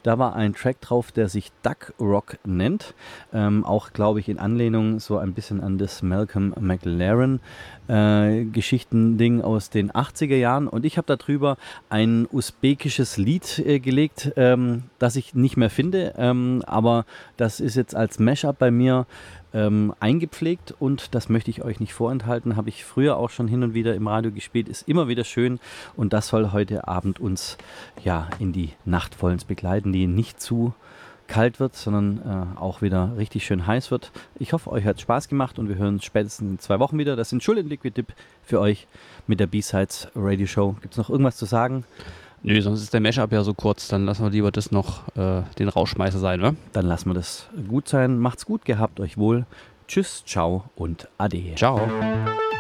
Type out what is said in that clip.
Da war ein Track drauf, der sich Duck Rock nennt. Auch, glaube ich, in Anlehnung so ein bisschen an das Malcolm McLaren Geschichtending aus den 80er Jahren. Und ich habe darüber ein usbekisches Lied gelegt, das ich nicht mehr finde. Aber das ist jetzt als Mashup bei mir eingepflegt und das möchte ich euch nicht vorenthalten. Habe ich früher auch schon hin und wieder im Radio gespielt. Ist immer wieder schön und das soll heute Abend uns ja in die Nacht vollends begleiten, die nicht zu kalt wird, sondern auch wieder richtig schön heiß wird. Ich hoffe, euch hat es Spaß gemacht und wir hören uns spätestens in 2 Wochen wieder. Das sind Schuld in Liquid Dip für euch mit der B-Sides Radio Show. Gibt es noch irgendwas zu sagen? Nö, sonst ist der Mashup ja so kurz, dann lassen wir lieber das noch den Rauschmeißer sein, ne? Dann lassen wir das gut sein. Macht's gut, gehabt euch wohl. Tschüss, ciao und ade. Ciao.